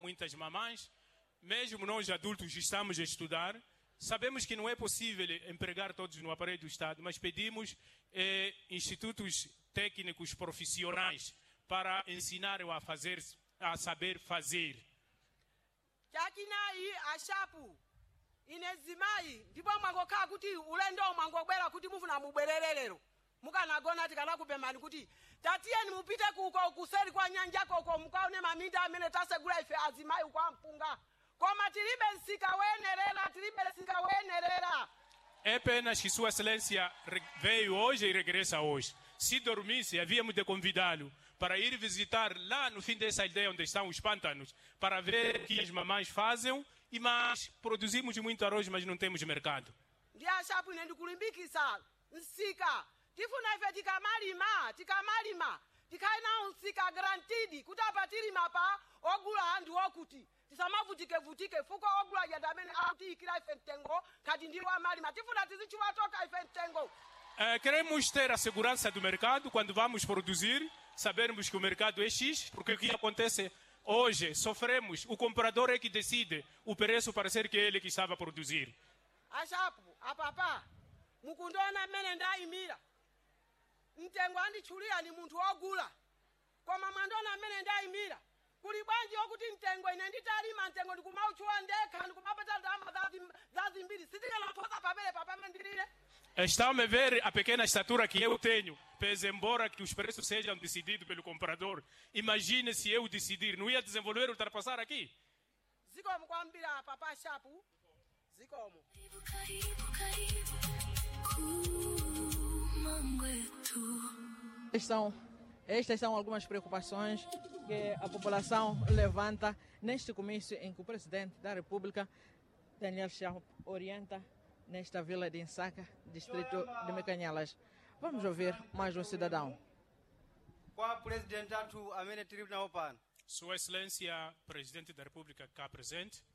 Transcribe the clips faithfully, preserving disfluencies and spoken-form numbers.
muitas mamães, mesmo nós adultos estamos a estudar, sabemos que não é possível empregar todos no aparelho do Estado, mas pedimos eh, institutos técnicos profissionais para ensinar a fazer, a saber fazer. Chakinai ashapu inezimai ndipo mwangokaa kuti ulendo mwangobwera kuti mufuna mubwererero mukanagona tikana kupemani kuti tatiyeni mupite kuko kuseri kwa nyanja koko mukaone maminda amene tasegula ife azimai kwa mpunga koma tilibe nsika wenerera tilibe nsika wenerera. É apenas que Sua Excelência veio hoje e regressa hoje. Se dormisse, havíamos de convidá-lo para ir visitar lá no fim dessa aldeia onde estão os pântanos, para ver o que as mamães fazem, e mas produzimos muito arroz, mas não temos mercado. Ndiashapu ndikulimbikisa nsika tifuna ife tikamalima tikamalima tikaina nsika guaranteed kuti apa tilima pa ogula anthu okuti tisamavutike vutike fuko ogula yanda amene akutiikira ife mtengo kati ndiwo amalima tifuna tizichiwatoka ife mtengo. Uh, queremos ter a segurança do mercado quando vamos produzir, sabermos que o mercado é X, porque o que acontece hoje, sofremos, o comprador é que decide o preço para ser que ele que estava a produzir. Ashapu, apapa, mukundona mene ndaimira, mtengo andichulia ni muntu ogula, koma mwandona mene ndaimira, kuli bwanji okuti mtengo ine nditalima mtengo ndikumauchua ndekha ndikumapata ndalama zazi mbiri, sitikanaposa pamene papame ndirire. Estão a ver a pequena estatura que eu tenho, pese embora que os preços sejam decididos pelo comprador. Imagine se eu decidir, não ia desenvolver, ultrapassar aqui. Zikomo kwambira papa Shapu. Zikomo. Estão, estas são algumas preocupações que a população levanta neste comício em que o Presidente da República, Daniel Chapo, orienta nesta vila de Nsaka, distrito de Mekanyelas. Vamos ouvir mais um cidadão. Qual presidente atu amene tiri nawo pano? Sua Excelência, Presidente da República, cá presente.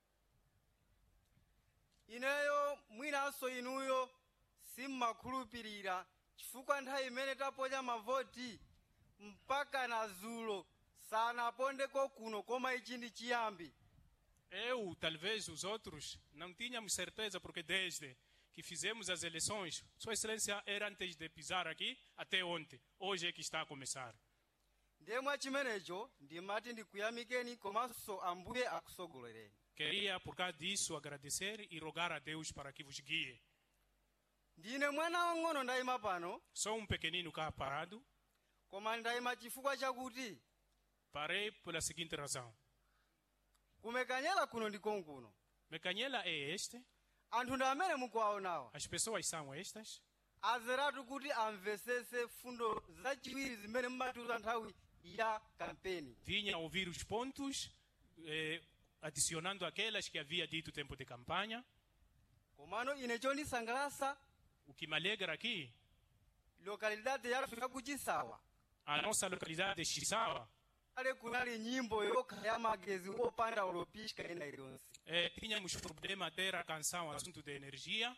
Ineyo mwinanso inuyo simmakhulupirira chifukwa nthawi imene taponya mavoti mpaka na zulo sanapondeko kuno koma ichi ndi chiyambi. Eu, talvez os outros, não tínhamos certeza porque desde que fizemos as eleições, Sua Excelência era antes de pisar aqui até ontem. Hoje é que está a começar. Ndemwa chimenecho ndimati ndikuyamikeni komanso ambuye akusogolereni. Queria, por causa disso, agradecer e rogar a Deus para que vos guie. Ndine mwana wang'ono ndayima pano. Sou um pequenino cá parado. Koma ndayima chifukwa chakuti. Parei pela seguinte razão. Kumekanyela kuno ndikonkuno. Mekanyela é este. Anthu ndi amene mukuwaonawa. As pessoas são estas. Azeratu kuti amvesese fundo zachiwiri zimene mmatiuza nthawi ya kampeni. Vinha ouvir os pontos, eh, adicionando aquelas que havia dito tempo de campanha. Komano ine chondisangalatsa. O que me alegra aqui. Localidade yathu ya kuchisawa. A nossa localidade de Chisawa. Ale kunali nyimbo yokha ya magezi opanda olopisca ena iliyonse. Eh, tínhamos problema de ter a canção assunto de energia.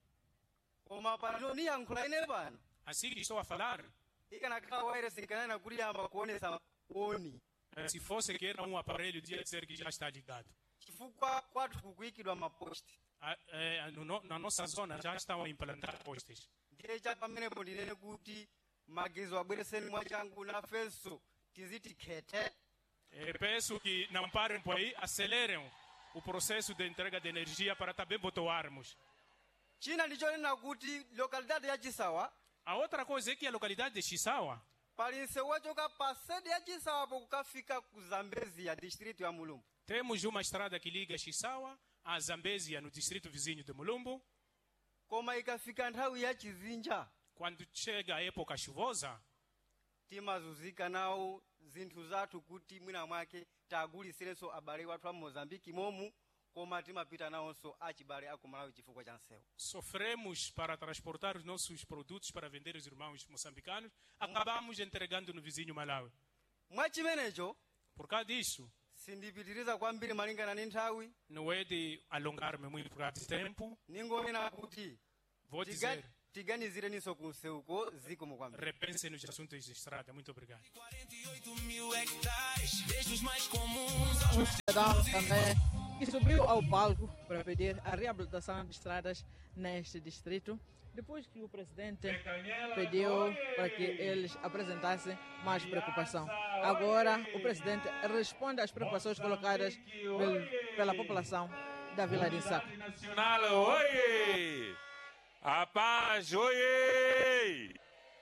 Koma pano niyankhula ine pano. Assim que estou a falar. Ikanakhala wairesi nkanena kuti yamba kuonesa oni. Eh, se fosse que era um aparelho, ia dizer que já está ligado. Chifukwa kwathu kukuyikidwa maposti. A, eh, no, na nossa zona já estão a implantar postes. Ndiye cha pamenepo ndinene kuti magezi wabwereseni mwachangu nafenso tiziti khete. Eh, peço que não parem por aí, acelerem o processo de entrega de energia para também votoarmos. China ndichonena kuti localidade ya Chisawa. A outra coisa é que a localidade de Chisawa. Pali nsewu wachoka pa sede ya Chisawa po kukafika ku Zambezia, distrito ya Mulumbu. Temos uma estrada que liga Chisawa a Zambezia, no distrito vizinho de Mulumbu. Koma ikafika nthawi ya chizinja. Quando chega a época chuvosa, timazunzika nawo zinthu zathu kuti mwina mwake tagulisirenso abale wathu a Mozambique momu koma timapita nawonso achibale aku Malawi chifukwa cha nsewu. Sofremos para transportar os nossos produtos para vender aos irmãos moçambicanos, acabamos entregando no vizinho Malawi. Mwachimenecho, por causa disso, sindipitiriza kwambiri malingana ndi nthawi. Não é de alongar-me muito por causa de tempo. Ningomena kuti vou dizer, tiganizire niso ku nsewuko zikomo kwambiri. Repense nos assuntos de estrada. Muito obrigado. quarenta e oito mil hectares, desde os mais comuns aos cidadão também que subiu ao palco para pedir a reabilitação de estradas neste distrito, depois que o presidente pediu para que eles apresentassem mais preocupação. Agora, o presidente responde às preocupações colocadas pel, pela população da Vila de Insaca. Nacional, oi! A paz, oi!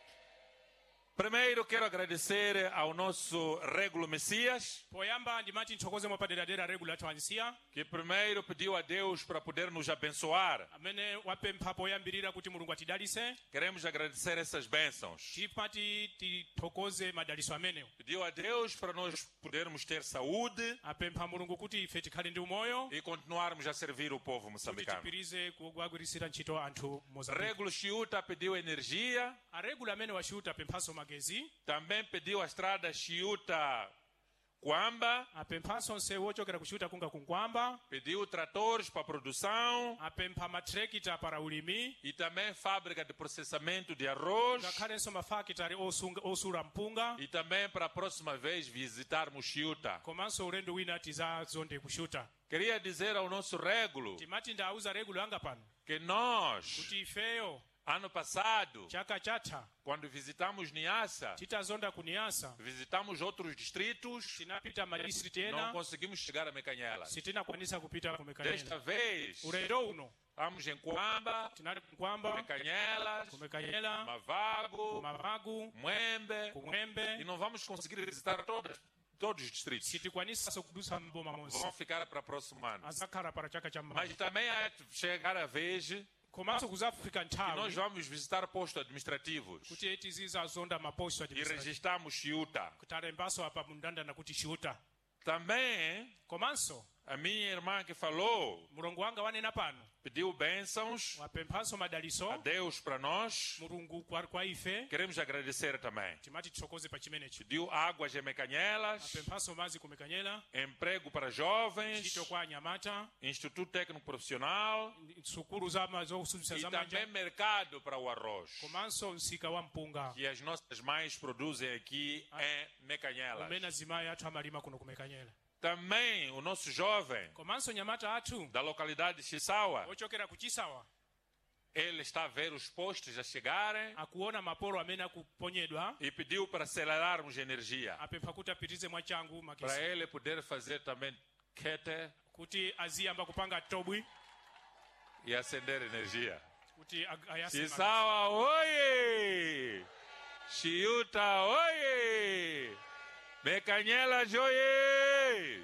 Primeiro quero agradecer ao nosso Régulo Messias, poyamba ndimati nthokoze mwapaderadera regula twansiya que primeiro pediu a Deus para poder nos abençoar. amene wapempha poyambirira kuti mulungu atidalise. Queremos agradecer essas bênçãos. tipati tithokoze madaliso amenewo. Pediu a Deus para nós podermos ter saúde apempha mulungu kuti ife tikhale ndi umoyo e continuarmos a servir o povo kuti moçambicano. tipirize kugwirisira ntchito anthu Mozambique. Régulo Chiuta pediu energia, aregula amene wachiuta apemphaso magezi. também pediu a estrada Chiuta Kwamba, apemphaso nsewu ochokera kuchiuta kunga kunkwamba. pediu tratores para produção apempha matrekita para ulimi. e também fábrica de processamento de arroz. ngakhalenso mafakitari osunga- osula mpunga. E também para a próxima vez visitarmos Chiuta. komanso ulendo wina tizazonde kushuta. Queria dizer ao nosso Régulo timati ndauza regula anga pano que nós, kuti ifeyo ano passado, chaka chatha quando visitamos Niassa, titazonda kuniasa visitamos outros distritos, tinapita madistrict não ena conseguimos chegar a Mecanhelas. sitinakwanisa kupita Desta kumekanyela. vez, ulendo uno vamos em Kwamba, tinali kunkwamba Mecanhelas, kumekanyela Mavago, mavagu Mwembe, e kumwembe não vamos conseguir visitar todas, todos os distritos. sitikwanisa kudusa mboma monse Vão ficar para o próximo ano. azakhala para chaka cha Mas mmawa. também há de chegar a vez komanso kuzafika que nós nthawi vamos visitar postos administrativos kuti tizizazonda maposto e administrative registramos Chiuta. talembaso apa mundandana kuti chiuta. Também, komanso a minha irmã que falou, mulungu wanga wanena pano pediu bênçãos wapemphaso madaliso a Deus para nós. mulungu kwa kwa ife Queremos agradecer também. timati tithokoze pa chimenechi. Pediu águas em Mecanhelas, apemphaso mazi kumekanyela emprego para jovens, ntchito kwa anyamata Instituto Técnico Profissional sukulu zama zokusuzisa e zamanja também mercado para o arroz, komanso msika wa mpunga que as nossas mães produzem aqui em Mecanhelas. umene azimayi athu amalima kuno kumekanyela. Também o nosso jovem komanso nyamata athu da localidade de Chisawa, ochokera kuchisawa ele está a ver os postos a chegarem akuona mapolo amene akuponyedwa e pediu para acelerarmos a energia, apempha kuti apitize mwachangu para makesi ele poder fazer também kete kuti aziyamba kupanga tobwi e acender energia. kuti ag- ayase makesi. Chisawa, oye! Chiuta, oye! Mecanhelas, oye!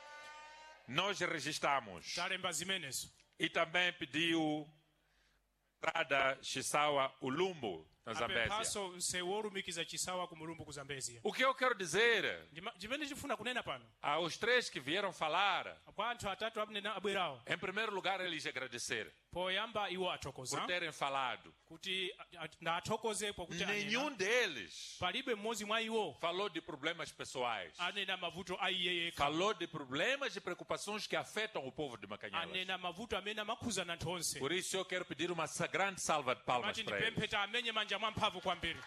Nós registramos. talemba zimenezo E também pediu estrada Chisawa Ulumbo, na Zambésia. apemphaso msewu olumikiza chisawa ku mulumbu ku zambezia. O que eu quero dizer Ndima- chimene chifuna kunena pano aos três que vieram falar, kwa anthu atatu abnena abwerawo em primeiro lugar, eles agradecer poyamba iwo por athokoza terem falado. kuti a- a- na athokoze pokuti Nenhum anena deles palibe mmodzi mwa iwo falou de problemas pessoais. anena mavuto a iye yekha Falou de problemas e preocupações que afetam o povo de Macanhelas. anena mavuto amene amakhuza na anthu onse. Por isso eu quero pedir uma sa- grande salva de palmas mati para eles. ndipempheta amenye manja mwamphamvu kwambiri.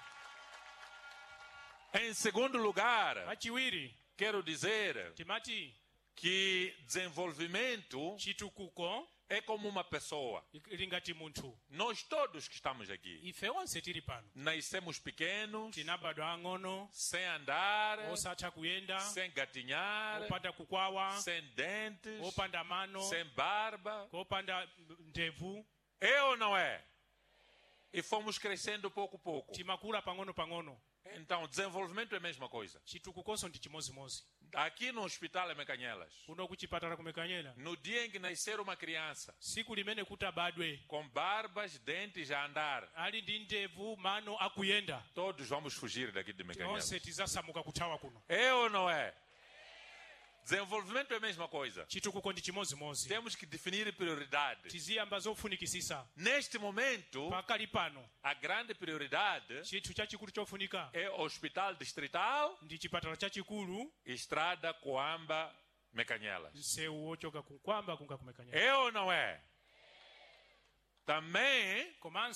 Em segundo lugar, pachiwiri quero dizer timati que desenvolvimento chitukuko é como uma pessoa. ili ngati munthu. Nós todos que estamos aqui ife onse tili pano nascemos pequenos, tinabadwa ang'ono sem andar, osatha kuyenda sem gatinhar, opanda kukwawa sem dentes, opanda mano sem barba. opanda ndevu É ou não é? E fomos crescendo pouco a pouco. timakula pang'ono pang'ono. Então, desenvolvimento é a mesma coisa. chitukukonso ndi chimozimozi. Aqui no hospital em Mecanhelas, kuno kuchipatala kumekanyela no dia em que nascer uma criança siku limene kuti abadwe com barbas, dentes a andar, ali ndi ndevu mano akuyenda todos vamos fugir daqui de Mecanhelas. tonse tizasamuka kuthawa kuno. É ou não é? Desenvolvimento é a mesma coisa. chitukuko ndi chimozimozi. Temos que definir prioridades. tiziyamba zofunikisisa. Neste momento, pakali pano a grande prioridade chinthu chachikulu chofunika é o Hospital Distrital ndi chipatala chachikulu e Estrada Coamba Mecanhelas. msewu wochoka kunkwamba kunga kumekanyela. É ou não é? Também komanso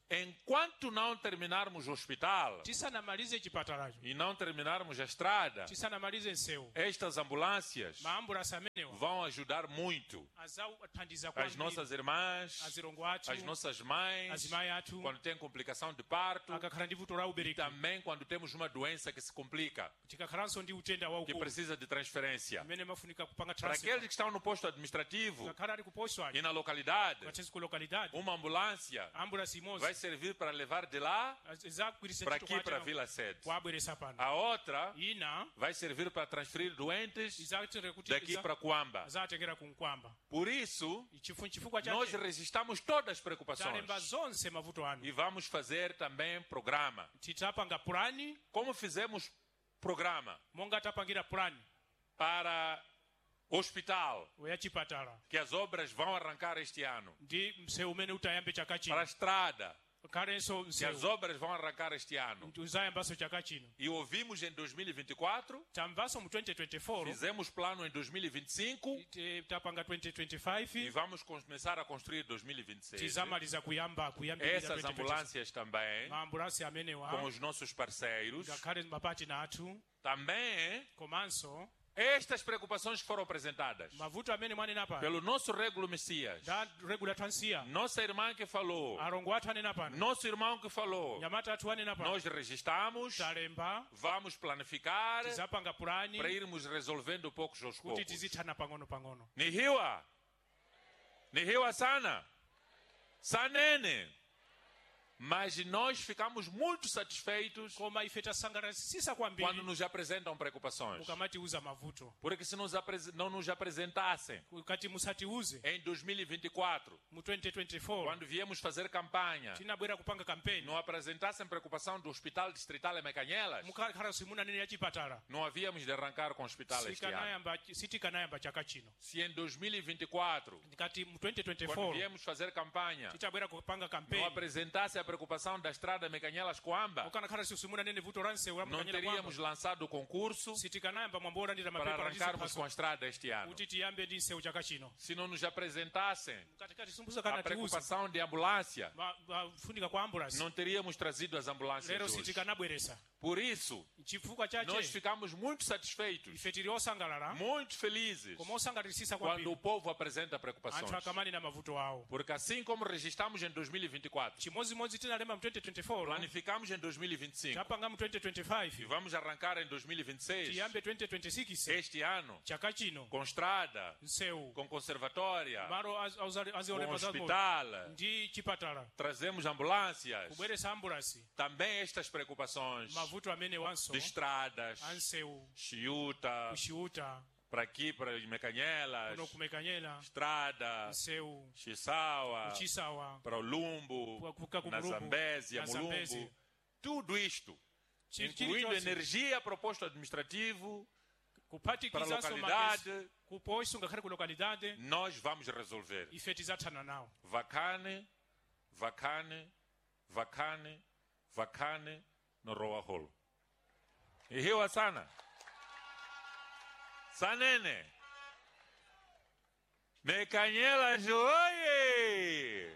enquanto não terminarmos o hospital tisanamalize chipatalacho, e não terminarmos a estrada, tisanamalize nseu, estas ambulâncias maambulasi amenewa vão ajudar muito azathandiza as kwambiri nossas irmãs, azilongo athu, as nossas mães, azimayi athu quando tem complicação de parto, akakhala ndi vuto la e ubereki, também quando temos uma doença que se complica, tikakhalanso ndi utenda que waukulu precisa de transferência. amene mafunika kupanga Para transfer, aqueles que estão no posto administrativo kakhala ali kuposto ali e na localidade, kwathenzi ku localidade uma ambulância ambulasi vai imodzi servir para levar de lá izagwiritsa para ntchito aqui, para a kwatena Vila Sede. kuabweresa pano. A outra Ina vai servir para transferir doentes izatere kuti daqui iza- para Coamba. azatengera ku Nkwamba. Por isso, Chifu- chifukwa nós chake resistamos todas as preocupações talemba zonse mavuto anu e vamos fazer também programa. titapanga pulani Como fizemos programa monga tapangira pulani para hospital, ya chipatala que as obras vão arrancar este ano, ndi msewu umene utayambe chaka para a chino estrada, kalenso que as msewu obras vão arrancar este ano. uzayambanso chaka chino E ouvimos em dois mil e vinte e quatro, tamvanso mu twenty twenty-four fizemos plano em dois mil e vinte e cinco te- tapanga twenty e twenty-five vamos começar a construir dois mil e vinte e seis. tizamaliza kuyamba kuyambirira Essas ambulâncias também, maambulansi amenewa com os nossos parceiros, ngakhale mapatina athu também komanso estas preocupações foram apresentadas mavuto amene mwanena pano pelo nosso Régulo Messias, da regula twansiya nossa irmã que falou, alongo athu anena pano nosso irmão que falou. nyamata athu anena pano Nós registramos, talemba vamos planificar tizapanga pulani para irmos resolvendo poucos aos kuti poucos. tizithana pang'ono pang'ono Nihiwa, nihiwa sana, sanene. Mas nós ficamos muito satisfeitos koma ife tasangalasisa quando kwambiri nos apresentam preocupações. mukamatiuza mavuto Porque se nos apres- não nos apresentassem kati musatiuze em dois mil e vinte e quatro, mu twenty twenty-four quando viemos fazer campanha, tinabwera kupanga kampeni não apresentassem preocupação do Hospital Distrital em Mecanhelas, mukakhala simunanene ya chipatala não havíamos de arrancar com o hospital este ano. sikanayamba sitikanayamba chaka chino Se em dois mil e vinte e quatro, kati mu twenty quando twenty-four viemos fazer campanha, titabwera kupanga não kampeni apresentasse a preocupação da estrada Mecanhelas Coamba, mukanakhala simunanene vuto la nsewu la não mukanyera teríamos kwamba lançado o concurso sitikanayamba mwambo olandira para mapepala arrancarmos com a estrada este ano. kuti tiyambe ndi nsewu chaka chino Se não nos apresentassem katikati simbusa a kana tiuze preocupação de ambulância, funika kwa ambulance não teríamos trazido as ambulâncias lero hoje. sitikanabweresa Por isso, chifukwa nós chache ficamos muito satisfeitos, ife tili osangalala muito felizes, koma osangalisisa quando kwambiri o povo apresenta anthu preocupações. akamali na mavuto awo Porque assim como registramos em dois mil e vinte e quatro, chimodzimodzi tinalemba mu twenty twenty-four planificamos em dois mil e vinte e cinco tapanga mu twenty e twenty-five vamos arrancar em dois mil e vinte e seis, tiyambe twenty twenty-six este ano, chaka chino com estrada, nsewu com conservatória, malo az- auzali- com aziolemba zazo hospital, ndi chipatala trazemos ambulâncias. kubweresa ambulasi Também estas preocupações mavuto amene wanso de estradas, ansewu Chiuta, kuxiuta para aqui, para Mecanhelas, kuno kumekanyela estrada, nsewu Chisawa, kuchisawa para o Lumbo, kuka ku na Mulumbu, Zambésia, na Zambésia. Mulumbo. Tudo isto, Chi- incluindo chilichonse. energia para o posto administrativo, para a kuphatikizanso localidade, magesi kupoiso ngakhale ku localidade nós vamos resolver. ife tizathana nawo Vacane, vacane, vacane, vacane no Roaholo. E Rio Asana. Sanene. Mecanhelas, oye!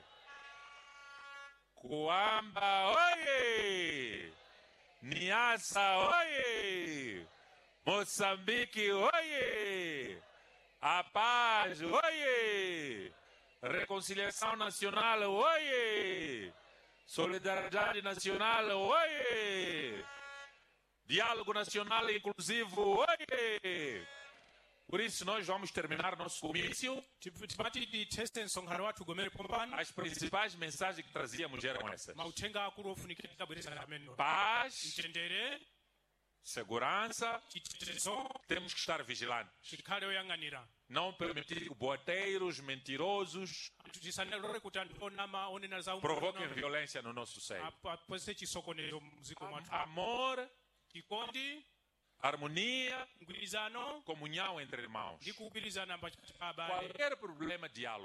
Coamba, oye! Niassa, oye! Moçambique, oye! A paz, oye! Reconciliação Nacional, oye! Solidariedade Nacional, oye! Diálogo Nacional Inclusivo, oye! Por isso nós vamos terminar nosso comício. tipati titeste msonkhano wathu gomere pompano As principais mensagens que trazíamos eram essas: mauthenga akulu ofunikira tikabweresa amene paz, mtendere segurança. chitetezo Temos que estar vigilantes. chikhale oyang'anira Não permitir que boateiros, mentirosos, tisanalole kuti anthu onama onena za provoquem violência no nosso seio. apose chisokonezo mziko mwathu Amor, chikondi harmonia, mgwirizano comunhão entre irmãos. ndi kugwirizana pakati pa abale Qualquer problema, diálogo.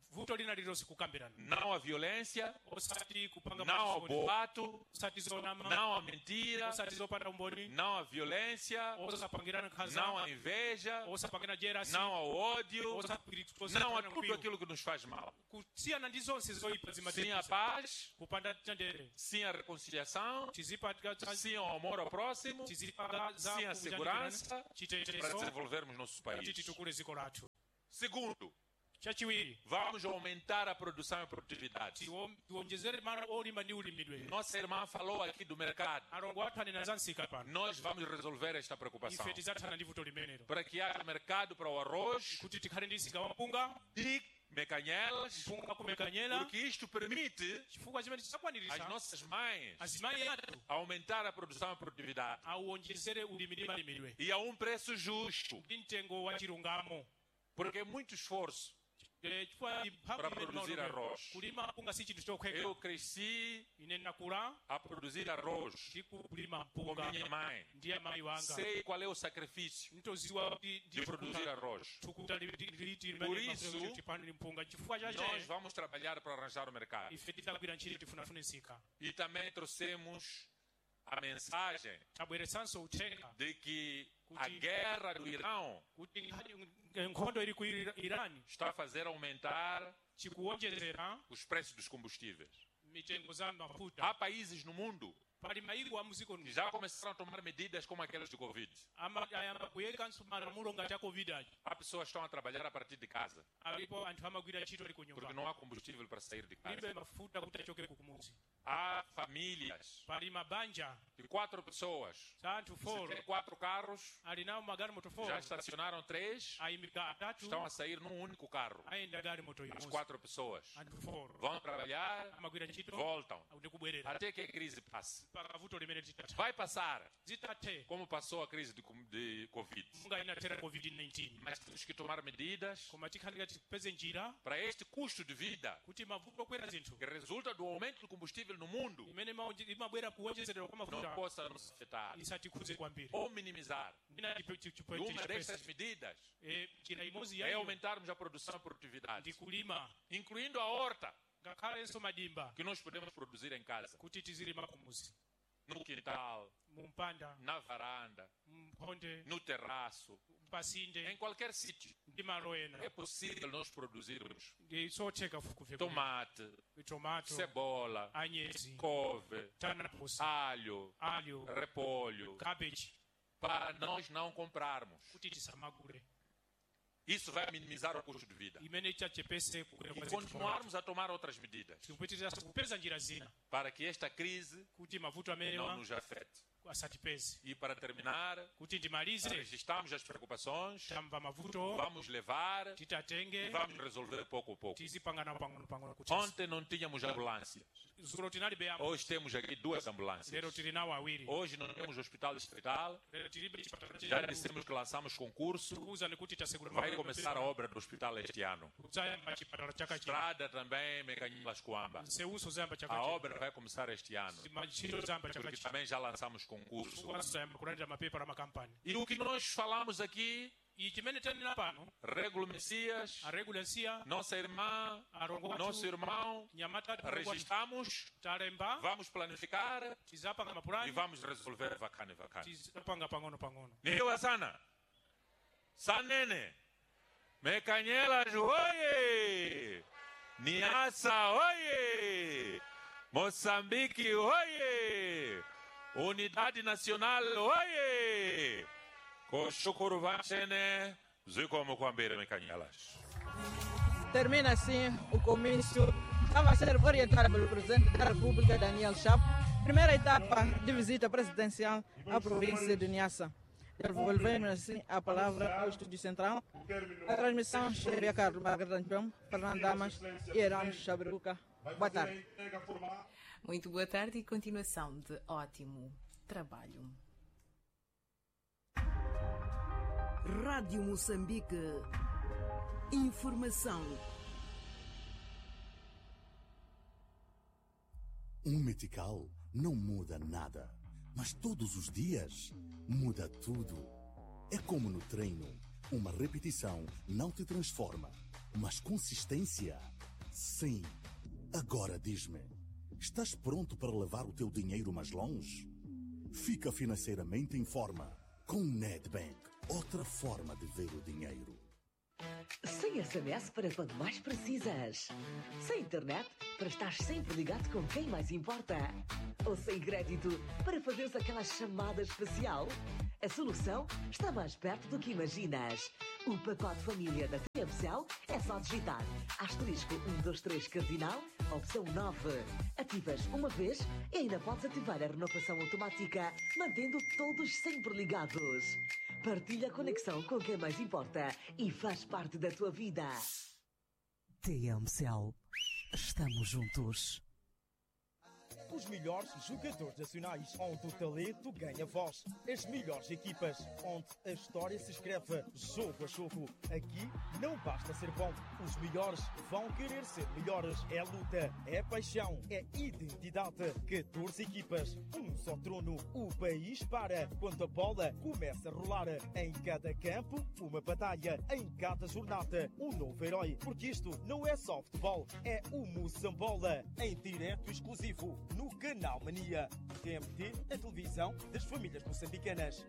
vuto lina lilosi kukambirana não a violência, osati kupanga não ao mashoni, boato, osati zonama, não a mentira, osati zopanda umboni, não a violência, osapangirana nkhanza, não a inveja, osapangirana jealousy, não ao ódio, osapangirana não a tudo aquilo que nos faz mal. kusiyana ndi zonse zoyipa Sim a zimatipisa paz, kupanda tendere sim a reconciliação, tizipatika sim ao amor ao próximo, tizipanga za sim a segurança para chitetezo desenvolvermos nosso país. kuti titukule dziko lathu. Segundo, chachiwiri vamos aumentar a produção e produtividade. tiwo- tiwonjezere mana olima ndi ulimidwe. Nossa irmã falou aqui do mercado. alongo athu anena za nsika pano Nós vamos resolver esta preocupação. ife tizathana ndi vuto limenelo Para que haja mercado para o arroz kuti tikhale ndi nsika wa mpunga e mecanhelas, mpunga kumekanyela porque isto permite chifukwa chimene às chisakwaniritsa nossas mães azimayi athu aumentar a produção e produtividade auwonjezere ulimi ndi malimidwe e a um preço justo, ndi mtengo wa chilungamo. porque é muito esforço. Eh, chifukwa mphamvu Para imene produzir timaonera, arroz. kulima mpunga si chinthu chokhweka. Eu cresci ine nakula a produzir arroz ndi kulima com mpunga minha mãe. ndi amayi wanga Sei qual é o sacrifício ntoziwa kuti de produzir arroz. tukuta liti Por isso, tipani mpunga chifukwa Nós chache vamos trabalhar para arranjar o mercado. ife tidzagwira ntchito tifunafune nsika. E também trouxemos a mensagem tabweretsanso uthenga de que a Kuti- guerra do Irão kuti nkhani- nkhondo iri ku Ira- irani está a fazer aumentar chikuwonjezera os preços dos combustíveis. mitengo za mafuta. Há países no mundo pali mayiko a muziko que já começaram a tomar medidas como aquelas de Covid. ayamba kuyekanso malamulo ngati a covid aja. Há pessoas que estão a trabalhar a partir de casa, alipo anthu amagwira ntchito ali ku porque nyumba não há combustível para sair de casa. libe mafuta kuti achokere kukumuzi. Há famílias pali mabanja de quatro pessoas. za anthu Se four tem quatro carros, ali nawo magari moto four já estacionaram três, ayimika atatu estão a sair num único carro. ayenda gari moto As imodzi. quatro pessoas anthu four vão trabalhar, amagwira ntchito voltam, ndi kubwerera até que a crise passe. mpaka vuto limene litatha. Vai passar, zitathe como passou a crise de, com- de Covid. munga inathera covid nineteen Mas temos que tomar medidas koma tikhalika tipeze njira para este custo de vida kuti mavuto okwera zinthu que resulta do aumento do combustível no mundo imene maonje- imabwera kuwonjezeredwa kwa não mafuta possa nos afetar isatikhuze kwambiri. ou minimizar. ina E uma destas medidas njira imodzi é yayo aumentarmos a produção e ndi produtividade, kulima incluindo a horta ngakhalenso madimba que nós podemos produzir em casa, kuti tizilima kumuzi no quintal, mumpanda na varanda, mphonde no terraço, pasinde em qualquer sítio. ndi malo ena É possível nós produzirmos ndi sotheka kuve tomate, tomato cebola, anyezi couve, tanapusi alho, alho repolho, cabbage para nós não comprarmos. kuti tisamagule Isso vai minimizar o custo de vida. imene ichachepese kukwera E kwa zinthu continuarmos a tomar outras medidas tikupitiriza kupeza njira zina para que esta crise kuti mavuto não amenewa nos afete. asatipeze. E para terminar, kuti ndimalize registramos as preocupações, tamva mavuto vamos levar e titatenge vamos resolver pouco a pouco. tizipangana pang'ono pang'ono kuti Ontem não tínhamos ambulância. zulo tinalibe yamo Hoje temos aqui duas ambulâncias. lero tili nawo awiri Hoje não temos hospital distrital. lero tilibe chipatala Já dissemos que lançamos concurso. tikuwuzani kuti tasegula Vai começar a obra do hospital este ano. kudzayamba chipatala chaka chino Estrada também, Mecanhilas Coamba. nseuso zayamba chaka A chino obra vai começar este ano. machito zayamba chaka Porque chino também já lançamos concurso. kuzayamba kulandira mapepa la makampani E o que nós falamos aqui, iyi chimene tanena pano Regulo Messias, aregulansiya nossa irmã, arongo nosso irmão, nyamata registramos, talemba vamos planificar tizapanga e mapulani vamos resolver vacane vacane. tizapanga pang'ono pang'ono Nihiwa sana. Sanene. Mecanhelas, oye! Niassa, oye! Moçambique, oye! Unidade Nacional, oye! Koshukuru vachene, zikomo kwambere Mecanhelas. Termina assim o comício. Estava a ser orientado pelo presidente da República, Daniel Chapo. Primeira etapa de visita presidencial à província de Niassa. Devolvemos assim a palavra ao Estúdio Central. A transmissão chega a Carlos Margarida Antônio, Fernando Damas e Herano Chaberuca. Boa tarde. Muito boa tarde e continuação de ótimo trabalho. Rádio Moçambique. Informação. Um metical não muda nada, mas todos os dias muda tudo. É como no treino, uma repetição não te transforma, mas consistência Sim. Agora diz-me, estás pronto para levar o teu dinheiro mais longe? Fica financeiramente em forma com o Nedbank, outra forma de ver o dinheiro. Sem S M S para quando mais precisas. Sem internet para estar sempre ligado com quem mais importa. Ou sem crédito para fazeres aquela chamada especial. A solução está mais perto do que imaginas. O pacote família da T M C L é só digitar asterisco um dois três cardinal, opção nove. Ativas uma vez e ainda podes ativar a renovação automática, mantendo todos sempre ligados. Partilha a conexão com quem mais importa e faz parte da tua vida. T M C L. Estamos juntos. Os melhores jogadores nacionais, onde o talento ganha voz. As melhores equipas, onde a história se escreve jogo a jogo. Aqui não basta ser bom. Os melhores vão querer ser melhores. É luta, é paixão, é identidade. catorze equipas, um só trono. O país para quando a bola começa a rolar. Em cada campo, uma batalha. Em cada jornada, um novo herói. Porque isto não é só futebol, é o Moçambola. Em direto exclusivo no Canal Mania. T M T, a televisão das famílias moçambicanas.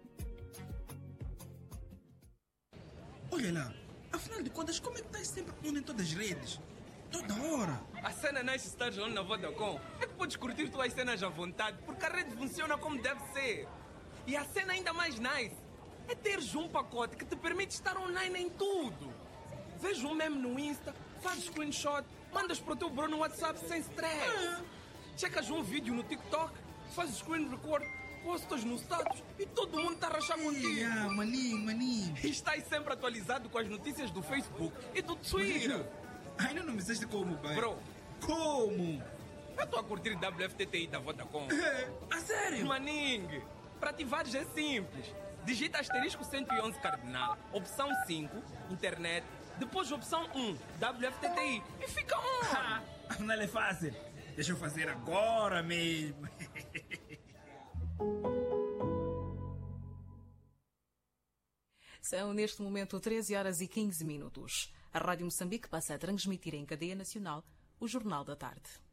Olha lá, afinal de contas, como é que estás sempre on em todas as redes? Toda hora. A cena não é estar on na Vodacom. É que podes curtir tuas cenas à vontade, porque a rede funciona como deve ser. E a cena ainda mais nice é teres um pacote que te permite estar online em tudo. Veja um meme no Insta, faz screenshot, mandas para o teu bro no WhatsApp sem stress. Ah. Checas um vídeo no TikTok, fazes screen record, postas no status e todo mundo está a rachar contigo. Ah, maninho, maninho. E estás sempre atualizado com as notícias do Facebook e do Twitter. Ainda não me disseste como, pai. Bro. Como? Eu estou a curtir W F T T I da Vodacom. É, a sério? Maninho, para ativares é simples. Digita asterisco cento e onze cardinal, opção cinco, internet, depois opção um, W F T T I e fica on. Não é fácil. Deixa eu fazer agora mesmo. São neste momento treze horas e quinze minutos. A Rádio Moçambique passa a transmitir em cadeia nacional o Jornal da Tarde.